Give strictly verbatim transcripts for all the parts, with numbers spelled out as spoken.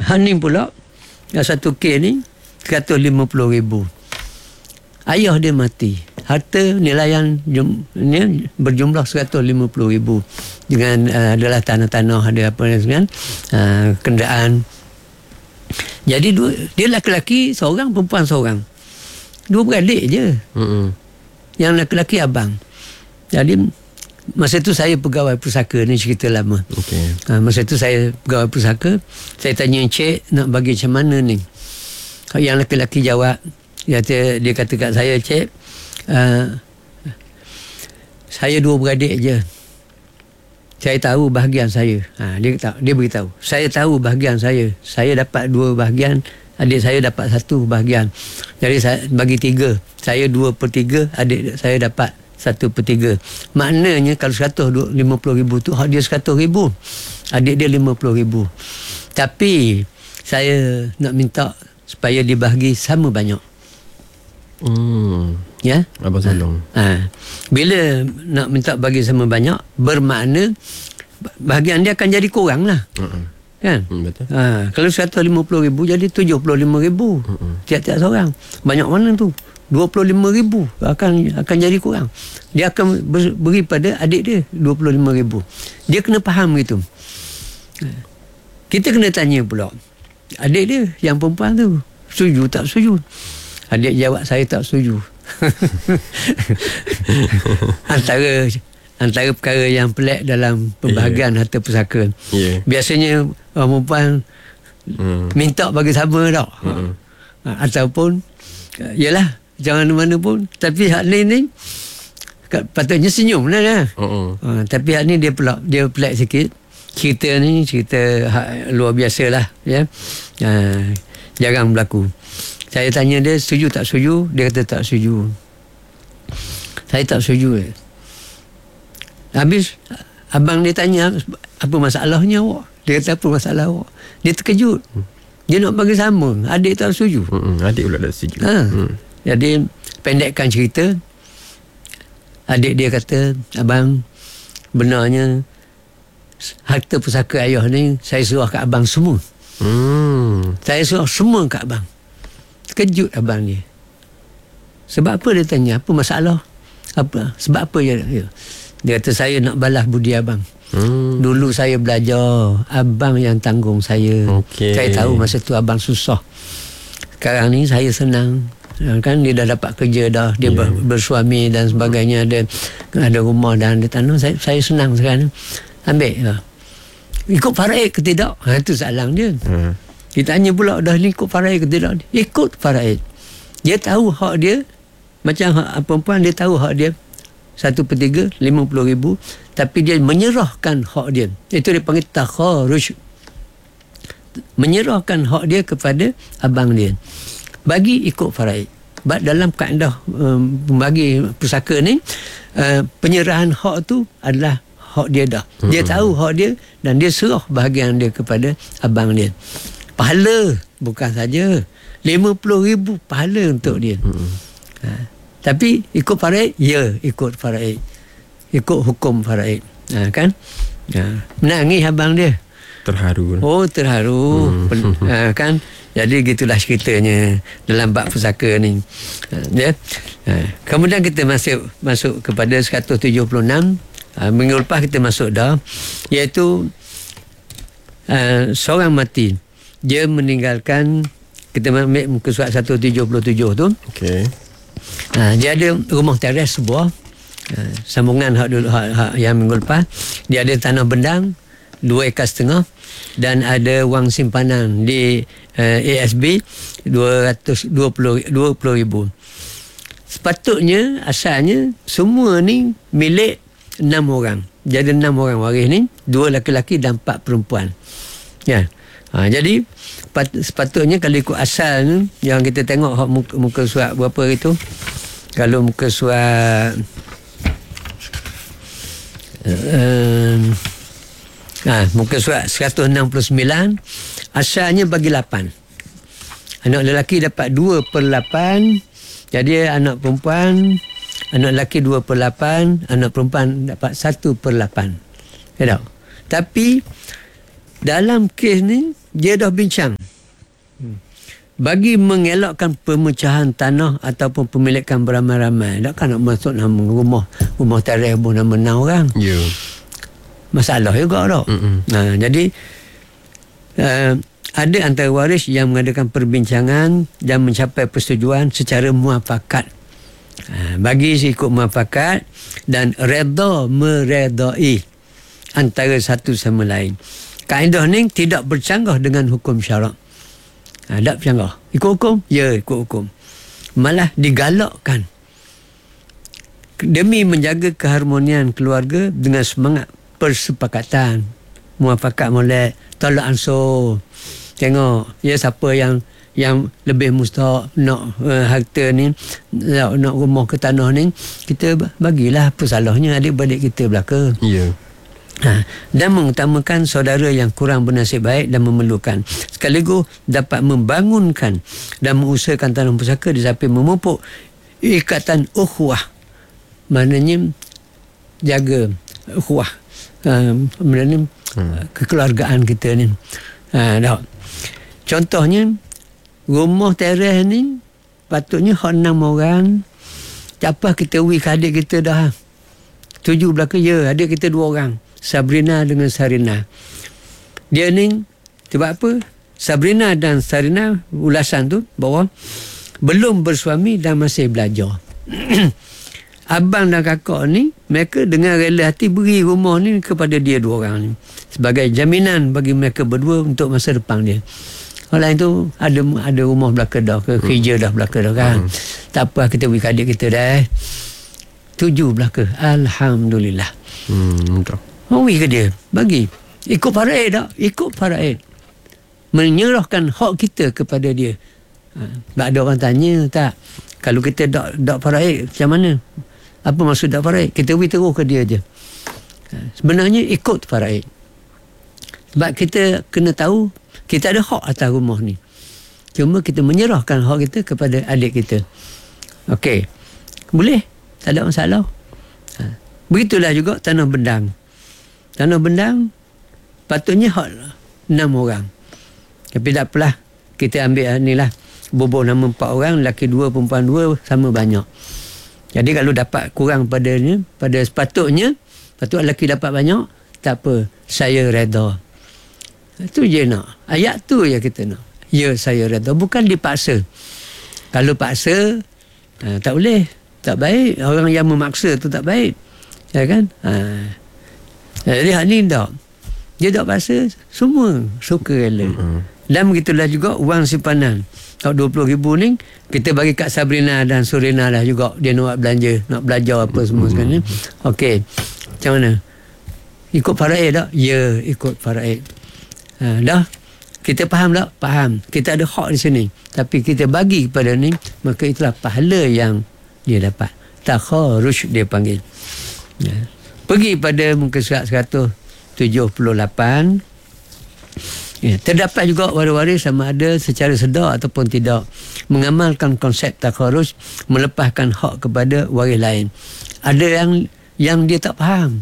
hal ni pula, satu kes ni seratus lima puluh ribu. Ayah dia mati. Harta nilaian jum, ni berjumlah seratus lima puluh ribu. Dengan uh, adalah tanah-tanah, ada apa kan, uh, kenderaan. Jadi dua, dia lelaki seorang, perempuan seorang. Dua beradik je. Mm-hmm. Yang lelaki abang. Jadi masa tu saya pegawai pusaka, ni cerita lama. Okay. Ha, masa tu saya pegawai pusaka, saya tanya cik nak bagi macam mana ni. Yang lelaki jawab, dia kata, dia kata kat saya, cik, uh, saya dua beradik je. Saya tahu bahagian saya. Ha, dia tahu, dia beritahu. Saya tahu bahagian saya. Saya dapat dua bahagian, adik saya dapat satu bahagian. Jadi saya bagi tiga. Saya dua per tiga, adik saya dapat satu per tiga. Maknanya kalau seratus lima puluh ribu tu, hak dia seratus ribu, adik dia lima puluh ribu. Tapi saya nak minta supaya dibahagi sama banyak. Hmm. Ya, Abang Solong. Ha. Ha. Bila nak minta bagi sama banyak, bermakna bahagian dia akan jadi kurang lah. Uh-uh. Kan? Hmm, betul. Ha. Kalau seratus lima puluh ribu jadi tujuh puluh lima ribu. Uh-uh. Tiap-tiap seorang. Banyak mana tu? dua puluh lima ribu akan akan jadi kurang. Dia akan ber, beri pada adik dia dua puluh lima ribu. Dia kena faham gitu. Kita kena tanya pula, adik dia yang perempuan tu setuju tak setuju? Adik jawab, saya tak setuju. antara antara perkara yang pelik dalam pembahagian yeah. harta pusaka. Yeah. Biasanya orang perempuan mm. minta bagi sama tak? Mm. Ataupun yalah, jangan mana pun. Tapi hak ni ni patutnya senyum lah, lah. Uh-uh. Uh, tapi hak ni dia pelak, dia pelik sikit. Cerita ni cerita hak luar biasa lah, ya. Uh, jarang berlaku. Saya tanya dia setuju tak setuju, dia kata tak setuju. Saya tak setuju. Habis abang dia tanya, apa masalahnya awak? Dia kata, apa masalah awak? Dia terkejut. Dia nak bagi sama, adik tak setuju. Mm-mm, adik pula tak setuju. Ha. Mm. Jadi pendekkan cerita, adik dia kata, abang, benarnya harta pusaka ayah ni saya suruh kat abang semua. Mm. Saya suruh semua kat abang. Terkejut abang dia. Sebab apa dia tanya? Apa masalah? Apa? Sebab apa dia? Dia kata, saya nak balas budi abang. Hmm. Dulu saya belajar, abang yang tanggung saya. Okay. Saya tahu masa tu abang susah. Sekarang ni saya senang. Kan dia dah dapat kerja dah, dia yeah. bersuami dan sebagainya, ada ada rumah dan ada tanah. Saya, saya senang sekarang. Ambil lah. Ikut faraid ke tidak? Ha, itu soalan dia. Hmm. Kita tanya pula, dah ni ikut faraid ke tidak? Ikut faraid. Dia tahu hak dia. Macam hak perempuan, dia tahu hak dia satu per tiga, lima puluh ribu. Tapi dia menyerahkan hak dia. Itu dia panggil takharuj. Menyerahkan hak dia kepada abang dia. Bagi ikut faraid. Sebab dalam kaedah um, membagi pusaka ni, uh, penyerahan hak tu adalah hak dia dah. Dia hmm. tahu hak dia dan dia serah bahagian dia kepada abang dia. Pahala bukan saja lima puluh ribu pahala untuk dia. Hmm. Ha. Tapi ikut faraid, ya ikut faraid. Ikut hukum faraid. Ha, kan? Ha. Menangis abang dia. Terharu. Oh, terharu. Hmm. Ha, kan? Jadi gitulah ceritanya dalam bab pusaka ni. Ha, ya. Ha. Kemudian kita masuk masuk kepada seratus tujuh puluh enam. Ha, minggu lepas kita masuk dah, iaitu uh, seorang mati. Dia meninggalkan, kita ambil muka surat seratus tujuh puluh tujuh tu. Okey. Ha, dia ada rumah teres sebuah. Ha, sambungan hak dulu hak, hak yang minggu lepas. Dia ada tanah bendang dua ekar setengah dan ada wang simpanan di uh, A S B dua ratus dua puluh ribu. Sepatutnya asalnya semua ni milik enam orang. Jadi enam orang waris ni, dua lelaki dan empat perempuan. Ya. Ha, jadi pat, sepatutnya kalau ikut asal ni, yang kita tengok muka, muka surat berapa itu. Kalau muka surat uh, ha, muka surat seratus enam puluh sembilan, asalnya bagi lapan. Anak lelaki dapat dua per lapan. Jadi anak perempuan, anak lelaki dua per lapan, anak perempuan dapat satu per lapan. Ya tak? Tapi dalam kes ni dia dah bincang. Bagi mengelakkan pemecahan tanah ataupun pemilikan beramai-ramai, takkan nak masuk nama rumah rumah tarikh pun nama enam orang. Ya. Yeah. Masalah juga tak? Ha, jadi uh, ada antara waris yang mengadakan perbincangan dan mencapai persetujuan secara muafakat. Ha, bagi ikut muafakat dan redha meredai antara satu sama lain. Kaedah ni tidak bercanggah dengan hukum syarak. Ha, tak bercanggah. Ikut hukum? Ya, ikut hukum. Malah digalakkan. Demi menjaga keharmonian keluarga dengan semangat persepakatan. Muafakat molek, tolak ansur. Tengok, ya siapa yang yang lebih mustahak nak uh, harta ni, nak, nak rumah ke tanah ni, kita bagilah, apa salahnya adik-beradik kita belaka. Ya. Yeah. Ha, dan mengutamakan saudara yang kurang bernasib baik dan memerlukan, sekaligus dapat membangunkan dan mengusahakan tanah pusaka di samping memupuk ikatan ukhuwah, maknanya jaga ukhuwah, uh, maknanya hmm. kekeluargaan kita ni. Ha, tak. Contohnya rumah teres ni patutnya hak enam orang, tak apa kita wih ke adik kita dah tujuh belaka, ya adik kita dua orang, Sabrina dengan Sarina. Dia ni sebab apa? Sabrina dan Sarina ulasan tu bahawa belum bersuami dan masih belajar. Abang dan kakak ni mereka dengan rela hati beri rumah ni kepada dia dua orang ni sebagai jaminan bagi mereka berdua untuk masa depan dia. Orang lain tu ada ada rumah belaka dah, ke kerja dah belaka dah kan. Hmm. Tak apa, kita beri adik kita dah. Tujuh belaka. Alhamdulillah. Hmm, betul. Mawi ke dia? Bagi. Ikut faraid tak? Ikut faraid. Menyerahkan hak kita kepada dia. Ha, ada orang tanya tak? Kalau kita tak tak faraid, macam mana? Apa maksud tak faraid? Kita beri terus ke dia je. Ha, sebenarnya ikut faraid. Sebab kita kena tahu kita ada hak atas rumah ni. Cuma kita menyerahkan hak kita kepada adik kita. Okey. Boleh? Tak ada masalah. Ha. Begitulah juga tanah bendang. Tanah bendang patutnya hak enam orang. Tapi tak apalah. Kita ambil ni lah. Boboh nama empat orang, lelaki dua, perempuan dua, sama banyak. Jadi kalau dapat kurang padanya, pada sepatutnya, patut lelaki dapat banyak, tak apa. Saya reda. Itu je nak. Ayat tu je kita nak. Ya, saya reda. Bukan dipaksa. Kalau paksa, ha, tak boleh. Tak baik. Orang yang memaksa tu tak baik. Ya kan? Ha. Jadi hak ni tak. Dia tak paksa, semua suka rela. Mm-hmm. Dan begitulah juga wang simpanan. Kalau dua puluh ribu ni, kita bagi kat Sabrina dan Surina lah juga. Dia nak belanja, nak belajar apa semua mm-hmm. sekarang ni. Okey. Macam mana? Ikut faraid tak? Ya, ikut faraid. Ha, dah? Kita faham tak? Faham. Kita ada hak di sini. Tapi kita bagi kepada ni, maka itulah pahala yang dia dapat. Takharuj dia panggil. Ya. Pergi pada muka surat seratus tujuh puluh lapan. Ya, terdapat juga waris-waris sama ada secara sedar ataupun tidak mengamalkan konsep takharuj, melepaskan hak kepada waris lain. Ada yang yang dia tak faham.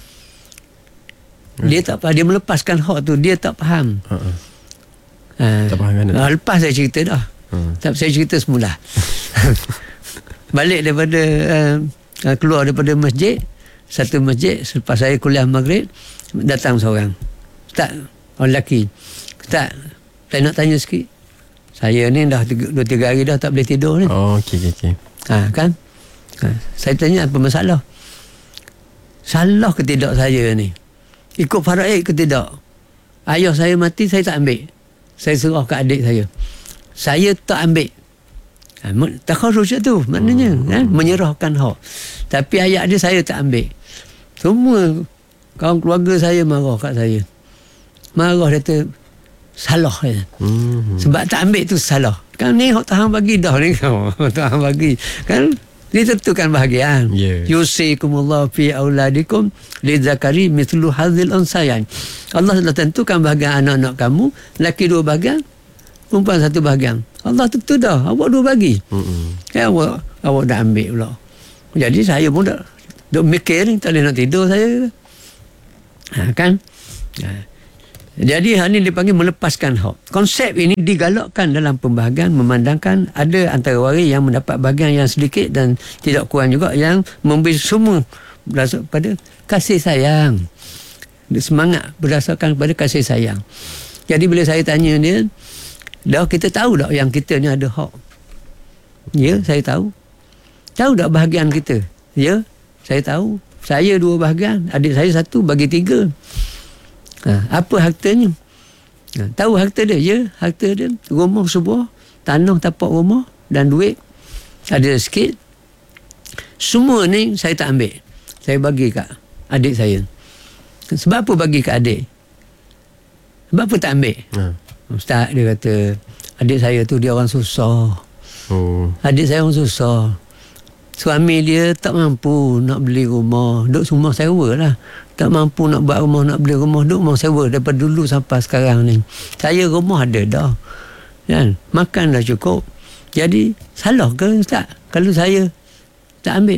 Dia tak faham, dia melepaskan hak tu, dia tak faham. Uh-uh. Ha, tak faham kan? Ha, lepas saya cerita dah. Uh. Tak, saya cerita semula. Balik daripada uh, keluar daripada masjid, satu masjid, selepas saya kuliah maghrib, datang seorang. Tak, orang lelaki. Tak, saya nak tanya sikit. Saya ni dah dua tiga hari dah tak boleh tidur ni. Oh, okey, okey, okey. Ha, kan? Ha, saya tanya apa masalah? Salah ke tidak saya ni? Ikut faraid ke tidak? Ayah saya mati, saya tak ambil. Saya serah ke adik saya. Saya tak ambil. Ha, takharuj tu maknanya. Hmm. Kan? Menyerahkan hak. Tapi ayat dia saya tak ambil. Semua kawan keluarga saya marah kat saya. Marah dia kata, salah. Ya. Hmm. Sebab tak ambil tu salah. Kan ni hak Tuhan bagi dah ni. Tuhan bagi. Kan? Ditentukan bahagian. Yeah. Yusikumullah fi auladikum lidzakari mithlu hadzil unsayain. Allah telah tentukan bahagian anak-anak kamu, laki dua bahagian, perempuan satu bahagian. Allah tentu dah, awak dua bagi. Mm-hmm. Ya, awak awak dah ambil pula. Jadi saya pun dah duk mikir ni, tak boleh nak tidur saya. Ha, kan? Ha. Jadi hal ini dipanggil melepaskan hak. Konsep ini digalakkan dalam pembahagian memandangkan ada antara waris yang mendapat bahagian yang sedikit dan tidak kurang juga yang memberi semua berdasarkan pada kasih sayang. Semangat berdasarkan pada kasih sayang. Jadi bila saya tanya dia, dah kita tahu tak yang kita ni ada hak? Ya, saya tahu. Tahu tak bahagian kita? Ya, saya tahu. Saya dua bahagian, adik saya satu, bagi tiga. Ha, apa hartanya? Ha, tahu harta dia? Ya, harta dia rumah sebuah, tanah tapak rumah dan duit ada sikit. Semua ni saya tak ambil. Saya bagi kat adik saya. Sebab apa bagi kat adik? Sebab apa tak ambil? Ha. Ustaz dia kata, adik saya tu dia orang susah. Oh. Adik saya orang susah. Suami dia tak mampu nak beli rumah, duduk rumah sewa lah. Tak mampu nak buat rumah, nak beli rumah, duduk rumah sewa daripada dulu sampai sekarang ni. Saya rumah ada dah, kan? Makan dah cukup. Jadi salah ke Ustaz kalau saya tak ambil?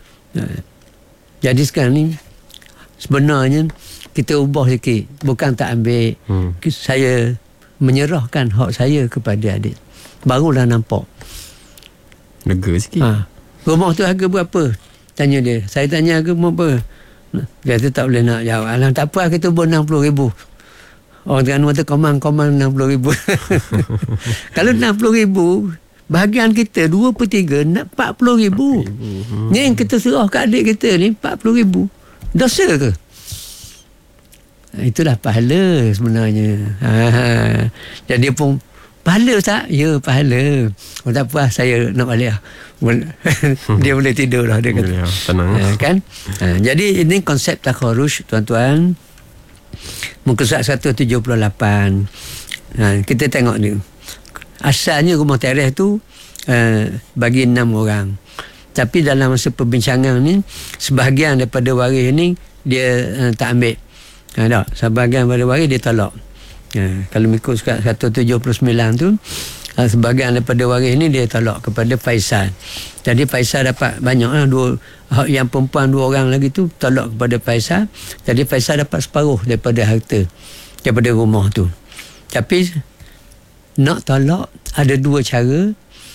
Jadi sekarang ni sebenarnya kita ubah sikit. Bukan tak ambil, hmm. saya menyerahkan hak saya kepada adik. Barulah nampak lega sikit. Ha. Rumah tu harga berapa? Tanya dia. Saya tanya harga rumah apa? Dia kata tak boleh nak jawab. Alah, tak apa, kita buat enam puluh ribu. Orang Terengganu kata komang-komang enam puluh ribu. Kalau enam puluh ribu, bahagian kita dua per tiga nak empat puluh ribu. Hmm. Ni yang kita serah ke adik kita ni empat puluh ribu. Dosa ke? Itulah pahala sebenarnya. Ha. Jadi dia pun, pahala tak? Ya, pahala. Oh, tak apa, saya nak balik lah. Dia boleh tidur lah, dia kata. Ya, tenang. Ha, kan? Ha, jadi ini konsep takharuj, tuan-tuan. Muka surat seratus tujuh puluh lapan. Ha, kita tengok ni. Asalnya rumah tereh tu uh, bagi enam orang. Tapi dalam masa perbincangan ni, sebahagian daripada waris ni dia uh, tak ambil. Ha, tak? Sebahagian daripada waris dia tolak. Ha, kalau ikut surat seratus tujuh puluh sembilan tu, ha, sebahagian daripada waris ni dia tolak kepada Faisal. Jadi Faisal dapat banyak lah, dua, yang perempuan dua orang lagi tu tolak kepada Faisal. Jadi Faisal dapat separuh daripada harta, daripada rumah tu. Tapi nak tolak ada dua cara.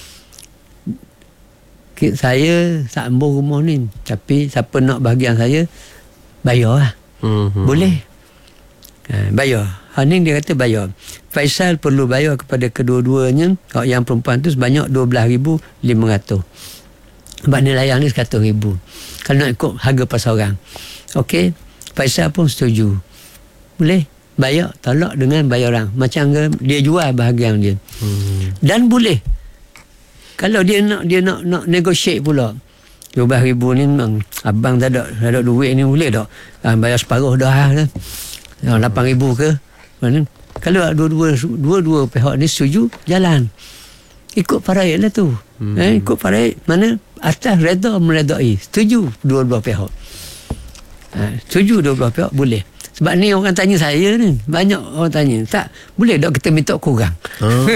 Saya sambung rumah ni, tapi siapa nak bahagian saya bayar lah. Mm-hmm. Boleh, ha, bayar. Ha, ni dia kata bayar. Faisal perlu bayar kepada kedua-duanya. Kalau yang perempuan tu sebanyak dua belas ribu lima ratus. Sebab nilai yang ni seratus ribu. Kalau nak ikut harga pasaran. Okey, Faisal pun setuju. Boleh bayar, tolak dengan bayaran. Macam dia jual bahagian dia. Hmm. Dan boleh. Kalau dia nak dia nak nak negotiate pula. dua belas ribu ni memang abang tak ada, tak ada duit ni, boleh tak? Ha, bayar separuh dah kan. lapan ribu ke? Mana? Kalau dua-dua dua-dua pihak ni setuju, jalan. Ikut faraid lah tu. Hmm. Eh, ikut faraid. Mana? Atas redha meredai. Setuju dua-dua pihak. Ha, setuju dua-dua pihak, boleh. Sebab ni orang tanya saya ni. Banyak orang tanya. Tak, boleh tak kita minta kurang? Oh.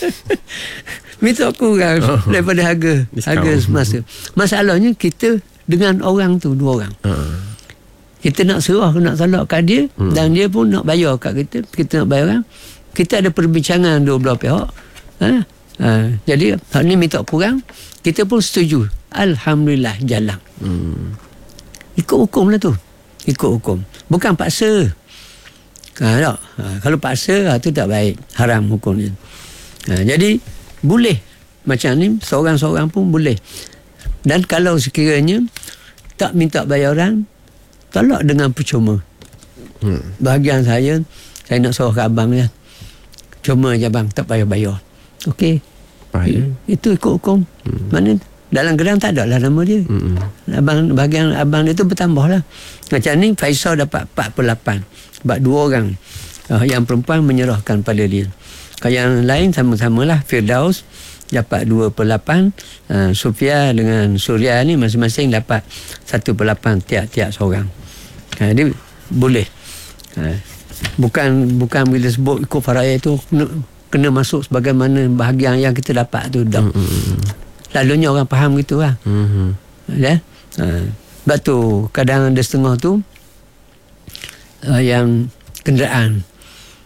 Minta kurang oh. daripada harga. Discount. Harga semasa. Masalahnya kita dengan orang tu, dua orang. Uh. Kita nak serah, nak tolak kat dia, hmm. dan dia pun nak bayar kat kita. Kita nak bayar kan. Kita ada perbincangan dua belah pihak. Ha? Ha. Jadi, hal ni minta kurang, kita pun setuju. Alhamdulillah, jalan. Hmm. Ikut hukum lah tu. Ikut hukum. Bukan paksa. Ha, tak? Ha, kalau paksa, ha, tu tak baik. Haram hukum ni. Ha, jadi, boleh. Macam ni, seorang-seorang pun boleh. Dan kalau sekiranya tak minta bayaran, tolak dengan percuma. Hmm. Bahagian saya, saya nak suruh ke abang ya. Cuma je abang, tak payah bayar. Okey. Baik. Itu ikut hukum. Hmm. Mana dalam gelang tak ada lah nama dia. Hmm. Abang, bahagian abang dia tu bertambah lah. Macam ni, Faisal dapat empat puluh lapan. Sebab dua orang. Uh, yang perempuan menyerahkan pada dia. Kalau yang lain sama-sama lah. Firdaus dapat dua per lapan. Uh, Sufia dengan Surya ni masing-masing dapat satu per lapan tiap-tiap seorang. Ha, dia boleh. Ha, bukan bukan bila sebut ikut faraid tu kena, kena masuk sebagaimana bahagian yang kita dapat tu dah. Mm-hmm. Lalunya orang faham gitu lah. Mm-hmm. Ya? Ha, sebab tu kadang ada setengah tu uh, yang kenderaan.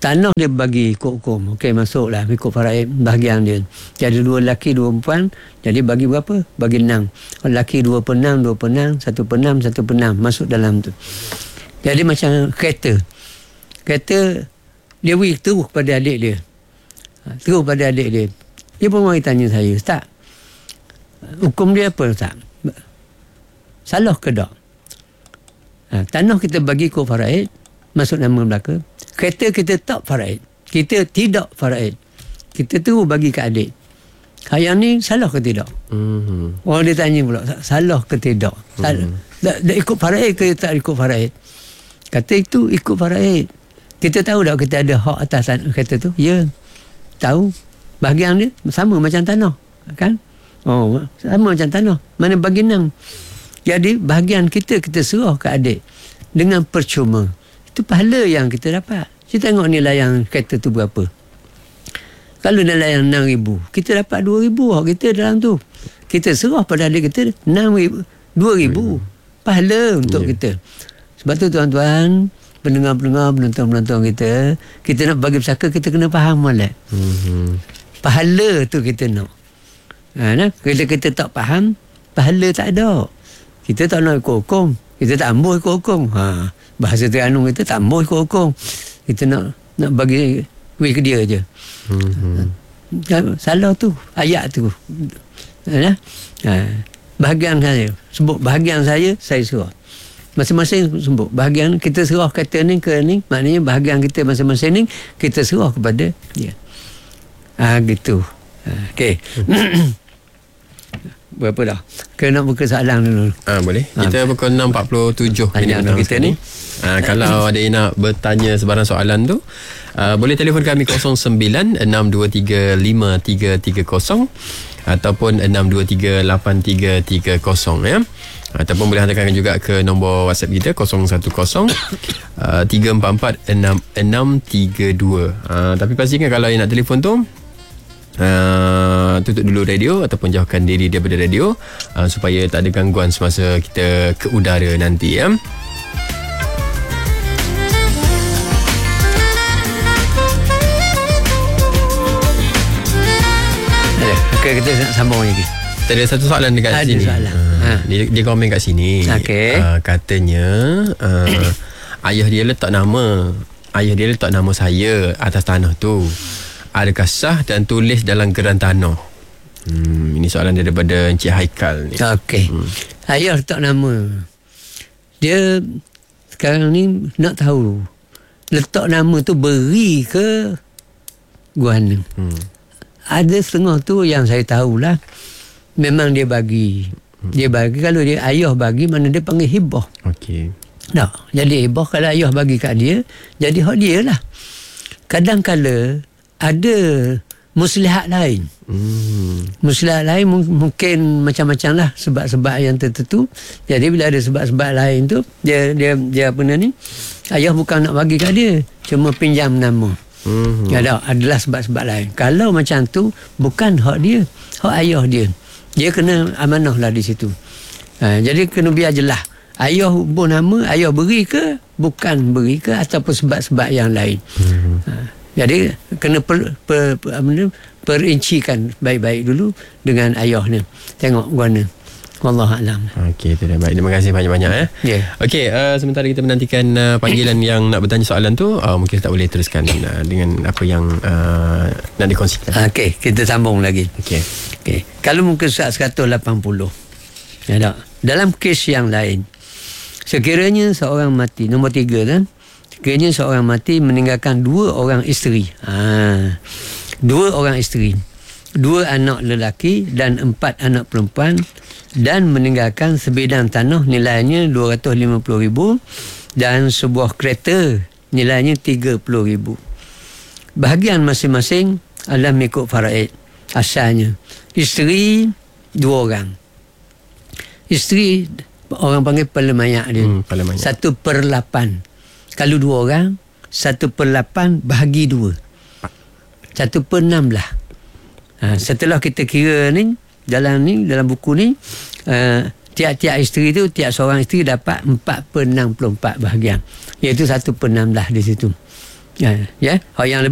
tanah dia bagi ikut hukum. Okey, masuklah ikut faraid bahagian dia. Jadi dua lelaki, dua perempuan, jadi bagi berapa? Bagi enam. Lelaki dua per enam, dua per enam, satu per enam, satu per enam masuk dalam tu. Jadi macam kereta. Kereta dia beri terus pada adik dia. Ha, terus pada adik dia. Dia pun mari tanya saya, Ustaz, hukum dia apa, Ustaz? Salah ke tak? Ha, tanah kita bagi ikut faraid, masuk nama belaka. Kereta kita tak faraid. Kita tidak faraid. Kita terus bagi ke adik. Ha, yang ni salah ke tidak? Mm-hmm. Orang dia tanya pula, salah ke tidak? Salah. Mm-hmm. Dah, dah ikut faraid ke tak ikut faraid? Kata itu ikut faraid. Kita tahu tak kita ada hak atas kereta tu? Ya. Tahu. Bahagian dia sama macam tanah. Kan? Oh, sama macam tanah. Mana bagi enam. Jadi bahagian kita, kita serah ke adik. Dengan percuma. Itu pahala yang kita dapat. Kita tengok nilai yang kereta tu berapa. Kalau nilai yang enam ribu, kita dapat dua ribu hak kita dalam tu. Kita serah pada adik kita enam ribu, dua ribu. Pahala untuk yeah. kita. Sebab tu tuan-tuan, pendengar-pendengar, penonton-penonton kita, kita nak bagi pesaka, kita kena faham molek. Mm-hmm. Pahala tu kita nak. Ha, nah? Kalau kita tak faham, pahala tak ada. Kita tak nak ikut hukum. Kita tak ambil ikut hukum. Ha, bahasa Terengganu kita tak ambil ikut hukum. Kita nak nak bagi wih ke dia je. Mm-hmm. Salah tu. Ayat tu. Ha, ha, bahagian saya. Sebut bahagian saya, saya serah. Masing-masing sebut bahagian kita serah kata ni ke ni, maknanya bahagian kita masing-masing ni kita serah kepada dia. Ah ha, gitu. Ha, okey. Berapa dah? Kena nak buka soalan dulu. Ah ha, boleh. Ha. Kita pukul enam empat puluh tujuh minit kita ni. Ha, kalau ada yang nak bertanya sebarang soalan tu, uh, boleh telefon kami kosong sembilan enam dua tiga lima tiga tiga kosong ataupun enam dua tiga lapan tiga tiga kosong ya. Ataupun boleh hantarkan juga ke nombor WhatsApp kita kosong satu kosong tiga empat empat enam enam tiga dua. Uh, tapi pastikan kalau yang nak telefon tu uh, tutup dulu radio ataupun jauhkan diri daripada radio uh, supaya tak ada gangguan semasa kita ke udara nanti ya. Okay, kita nak sambung lagi. Ada satu soalan dekat ada sini. Soalan. Uh, ha. Dia, dia komen kat sini. Okay. Uh, katanya uh, ayah dia letak nama, ayah dia letak nama saya atas tanah tu. Adakah sah dan tulis dalam geran tanah? Hmm, ini soalan daripada Encik Haikal ni. Okey. Hmm. Ayah letak nama. Dia sekarang ni nak tahu letak nama tu beri ke guana. Hmm. Ada setengah tu yang saya tahulah memang dia bagi. Dia bagi, kalau dia ayah bagi, mana dia panggil hibah. Okey. Nah, jadi hibah kalau ayah bagi kat dia, jadi hak dia lah. Kadang-kala ada muslihat lain. Hmm. Muslihat lain mungkin macam-macam lah sebab-sebab yang tertentu. Jadi bila ada sebab-sebab lain tu, dia dia dia apa ni? Ayah bukan nak bagi kat dia, cuma pinjam nama. Hmm. Ada adalah sebab-sebab lain. Kalau macam tu bukan hak dia, hak ayah dia. Dia kena amanah lah di situ. Ha, jadi kena biar jelas. Ayah hubung nama, ayah beri ke, bukan beri ke, ataupun sebab-sebab yang lain. Hmm. Ha, jadi kena per, per, per, per, perincikan baik-baik dulu dengan ayah ni. Tengok guana. Wallahualam. Okey, itu dah baik. Terima kasih banyak-banyak eh. Yeah. Okey, uh, sementara kita menantikan uh, panggilan yang nak bertanya soalan tu, uh, mungkin tak boleh teruskan uh, dengan apa yang uh, nak dikongsikan. Okey, kita sambung lagi. Okey. Okey. Kalau mungkin seratus lapan puluh. Ya tak? Dalam kes yang lain, sekiranya seorang mati, nombor tiga kan? Sekiranya seorang mati meninggalkan dua orang isteri. Ha. Dua orang isteri. Dua anak lelaki dan empat anak perempuan, dan meninggalkan sebidang tanah nilainya dua ratus lima puluh ribu dan sebuah kereta nilainya tiga puluh ribu. Bahagian masing-masing adalah mengikut faraid asalnya. Isteri dua orang. Isteri orang panggil pelemayak dia. Hmm, pelemayak. Satu per lapan. Kalau dua orang, satu per lapan bahagi dua. Satu per enam lah. Ha, setelah kita kira ni, dalam ni, dalam buku ni, uh, tiap-tiap isteri tu, tiap seorang isteri dapat empat per enam puluh empat bahagian. Iaitu satu per enam lah di situ. Ya, ya. Hak yang